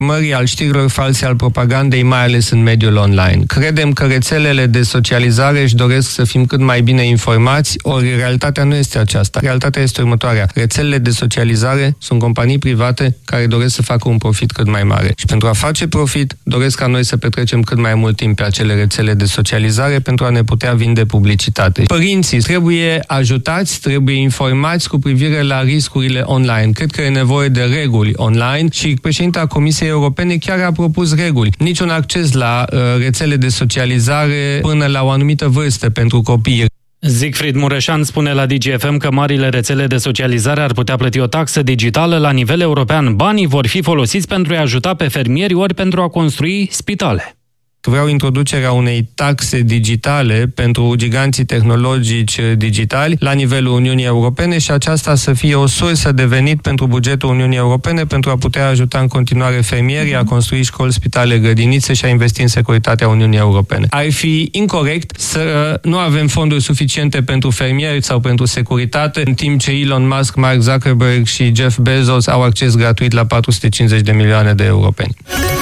mării, al știrilor false, al propagandei, mai ales în mediul online. Credem că rețelele de socializare își doresc să fim cât mai bine informați, ori realitatea nu este aceasta. Realitatea este următoarea. Rețelele de socializare sunt companii private care doresc să facă un profit cât mai mare. Și pentru a face profit, doresc ca noi să petrecem cât mai mult timp pe acele rețele de socializare pentru a ne putea vinde publicitate. Părinții trebuie ajutați, trebuie informați cu privire la riscurile online. Cred că e nevoie de reguli online și președinta Comisiei Europene chiar a propus reguli. Niciun acces la rețele de socializare până la o anumită vârstă pentru copii. Siegfried Mureșan spune la DGFM că marile rețele de socializare ar putea plăti o taxă digitală la nivel european. Banii vor fi folosiți pentru a ajuta pe fermieri ori pentru a construi spitale. Vreau introducerea unei taxe digitale pentru giganții tehnologici digitali la nivelul Uniunii Europene și aceasta să fie o sursă de venit pentru bugetul Uniunii Europene pentru a putea ajuta în continuare fermierii a construi școli, spitale, grădinițe și a investi în securitatea Uniunii Europene. Ar fi incorect să nu avem fonduri suficiente pentru fermieri sau pentru securitate, în timp ce Elon Musk, Mark Zuckerberg și Jeff Bezos au acces gratuit la 450 de milioane de europeni.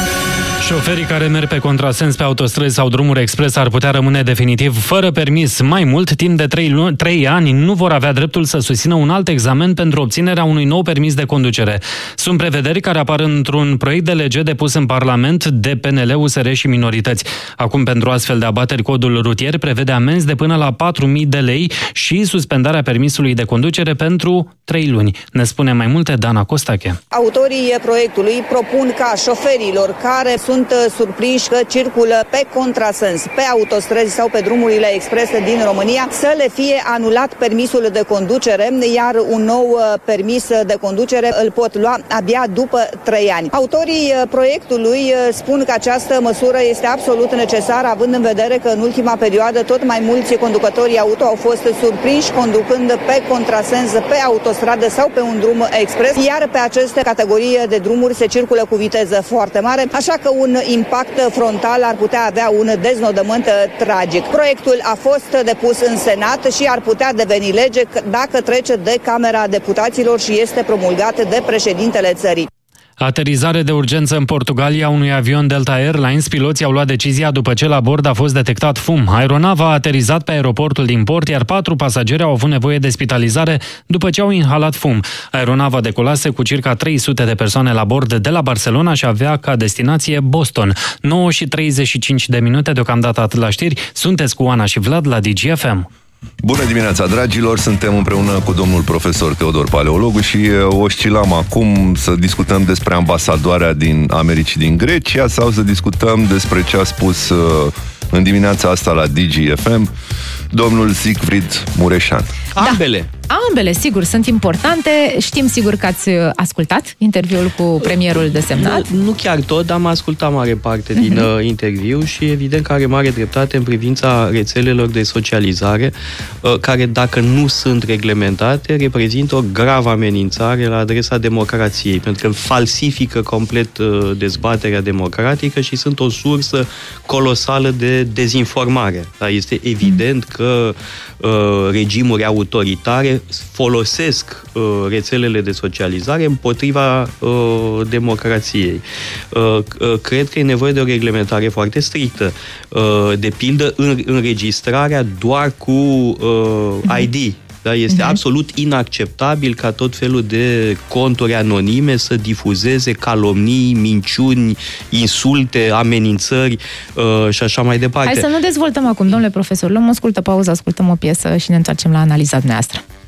Șoferii care merg pe contrasens pe autostrăzi sau drumuri expres ar putea rămâne definitiv fără permis. Mai mult, timp de 3 ani, nu vor avea dreptul să susțină un alt examen pentru obținerea unui nou permis de conducere. Sunt prevederi care apar într-un proiect de lege depus în Parlament de PNL, USR și minorități. Acum, pentru astfel de abateri, codul rutier prevede amenzi de până la 4.000 de lei și suspendarea permisului de conducere pentru 3 luni. Ne spune mai multe Dana Costache. Autorii proiectului propun ca șoferilor care sunt surprinși că circulă pe contrasens, pe autostrăzi sau pe drumurile exprese din România, să le fie anulat permisul de conducere, iar un nou permis de conducere îl pot lua abia după 3 ani. Autorii proiectului spun că această măsură este absolut necesară, având în vedere că în ultima perioadă tot mai mulți conducători auto au fost surprinși conducând pe contrasens, pe autostradă sau pe un drum expres, iar pe aceste categorii de drumuri se circulă cu viteză foarte mare, așa că un impact frontal ar putea avea un deznodământ tragic. Proiectul a fost depus în Senat și ar putea deveni lege dacă trece de Camera Deputaților și este promulgat de președintele țării. Aterizare de urgență în Portugalia unui avion Delta Airlines. Piloții au luat decizia după ce la bord a fost detectat fum. Aeronava a aterizat pe aeroportul din port, iar 4 pasageri au avut nevoie de spitalizare după ce au inhalat fum. Aeronava decolase cu circa 300 de persoane la bord de la Barcelona și avea ca destinație Boston. 9:35 deocamdată atât la știri. Sunteți cu Ana și Vlad la DGFM. Bună dimineața, dragilor! Suntem împreună cu domnul profesor Teodor Paleologu și oscilăm acum să discutăm despre ambasadoarea din Americii din Grecia sau să discutăm despre ce a spus în dimineața asta la DGFM domnul Siegfried Mureșan. Ambele. Ambele, sigur, sunt importante. Știm sigur că ați ascultat interviul cu premierul desemnat. Nu chiar tot, dar am ascultat mare parte din interviu și evident că are mare dreptate în privința rețelelor de socializare, care, dacă nu sunt reglementate, reprezintă o gravă amenințare la adresa democrației, pentru că falsifică complet dezbaterea democratică și sunt o sursă colosală de dezinformare. Da? Este evident că regimuri autoritare folosesc rețelele de socializare împotriva democrației. Cred că e nevoie de o reglementare foarte strictă. De pildă, înregistrarea doar cu ID. Da, este absolut inacceptabil ca tot felul de conturi anonime să difuzeze calomnii, minciuni, insulte, amenințări și așa mai departe. Hai să nu dezvoltăm acum, domnule profesor. Luăm o scurtă pauză, ascultăm o piesă și ne întoarcem la analiza dumneavoastră.